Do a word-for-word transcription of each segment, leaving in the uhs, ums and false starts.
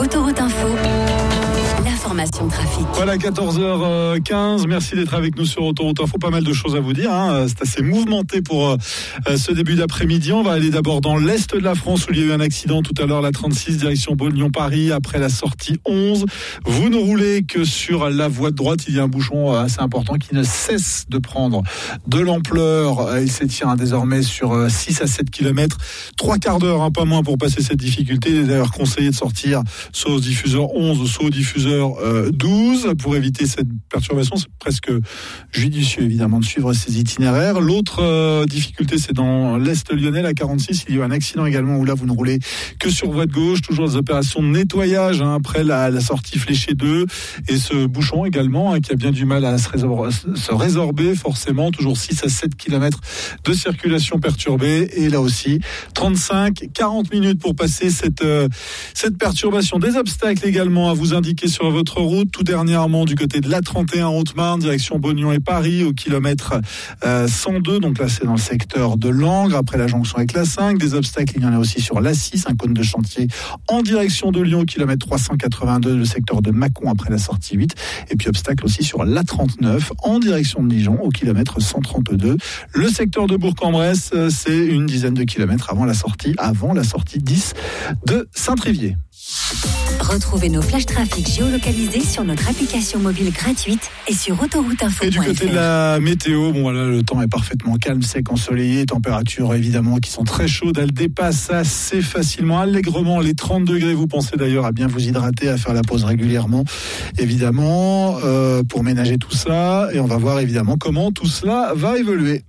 Autoroute Info, l'information trafic. Voilà, quatorze heures quinze. Merci d'être avec nous sur Autoroute Info. Pas mal de choses à vous dire, hein. C'est assez mouvementé pour euh, ce début d'après-midi. On va aller d'abord dans l'est de la France où il y a eu un accident tout à l'heure, la trente-six, direction Beaune-Lyon-Paris, après la sortie onze. Vous ne roulez que sur la voie de droite. Il y a un bouchon assez important qui ne cesse de prendre de l'ampleur. Il s'étire désormais sur six à sept kilomètres. Trois quarts d'heure, hein, pas moins, pour passer cette difficulté. Il est d'ailleurs conseillé de sortir soit au diffuseur onze, soit au diffuseur euh, douze pour éviter cette perturbation. C'est presque judicieux, évidemment, de suivre ces itinéraires. L'autre euh, difficulté, c'est dans l'Est lyonnais, la quarante-six. Il y a eu un accident également où là, vous ne roulez que sur voie de gauche. Toujours des opérations de nettoyage, hein, après la, la sortie fléchée deux. Et ce bouchon également, hein, qui a bien du mal à se, résor- se résorber, forcément. Toujours six à sept kilomètres de circulation perturbée. Et là aussi, trente-cinq à quarante minutes pour passer cette, euh, cette perturbation. Des obstacles également à vous indiquer sur votre route. Tout dernièrement, du côté de l'A trente et un Haute-Marne, direction Beaune-Lyon et Paris, au kilomètre euh, cent deux. Donc là, c'est dans le secteur de Langres, après la jonction avec l'A cinq. Des obstacles, il y en a aussi sur l'A six, un cône de chantier en direction de Lyon, au kilomètre trois cent quatre-vingt-deux, le secteur de Mâcon, après la sortie huit. Et puis obstacle aussi sur l'A trente-neuf, en direction de Dijon, au kilomètre cent trente-deux. Le secteur de Bourg-en-Bresse, c'est une dizaine de kilomètres avant la sortie, avant la sortie dix de Saint-Trivier. Retrouvez nos flashs trafic géolocalisés sur notre application mobile gratuite et sur autoroute info point f r. Et du côté de la météo, bon voilà, le temps est parfaitement calme, sec, ensoleillé, températures évidemment qui sont très chaudes. Elles dépassent assez facilement, allègrement les trente degrés. Vous pensez d'ailleurs à bien vous hydrater, à faire la pause régulièrement, évidemment, euh, pour ménager tout ça. Et on va voir évidemment comment tout cela va évoluer.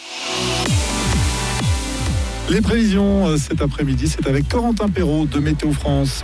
Les prévisions euh, cet après-midi, c'est avec Corentin Perrault de Météo France.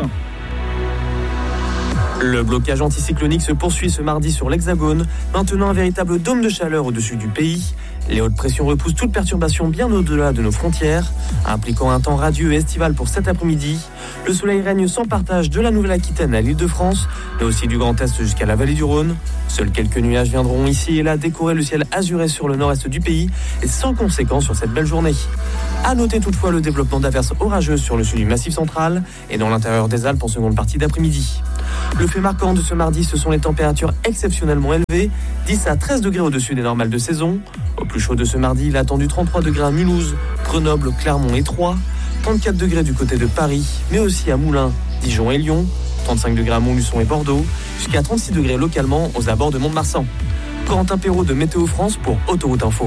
Le blocage anticyclonique se poursuit ce mardi sur l'Hexagone, maintenant un véritable dôme de chaleur au-dessus du pays. Les hautes pressions repoussent toute perturbation bien au-delà de nos frontières, impliquant un temps radieux et estival pour cet après-midi. Le soleil règne sans partage de la Nouvelle-Aquitaine à l'Île-de-France, mais aussi du Grand Est jusqu'à la vallée du Rhône. Seuls quelques nuages viendront ici et là décorer le ciel azuré sur le nord-est du pays, et sans conséquence sur cette belle journée. À noter toutefois le développement d'averses orageuses sur le sud du Massif central et dans l'intérieur des Alpes en seconde partie d'après-midi. Le fait marquant de ce mardi, ce sont les températures exceptionnellement élevées, dix à treize degrés au-dessus des normales de saison. Au plus chaud de ce mardi, il a attendu trente-trois degrés à Mulhouse, Grenoble, Clermont et Troyes, trente-quatre degrés du côté de Paris, mais aussi à Moulins, Dijon et Lyon, trente-cinq degrés à Montluçon et Bordeaux, jusqu'à trente-six degrés localement aux abords de Mont-de-Marsan. Corentin Perrault de Météo France pour Autoroute Info.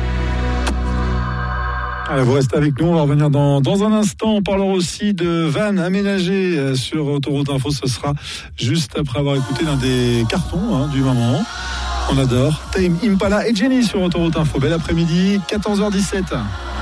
Alors vous restez avec nous, on va revenir dans, dans un instant. On parlera aussi de vannes aménagées sur Autoroute Info. Ce sera juste après avoir écouté l'un des cartons, hein, du moment. On adore. Tame Impala et Jenny sur Autoroute Info. Bel après-midi, quatorze heures dix-sept.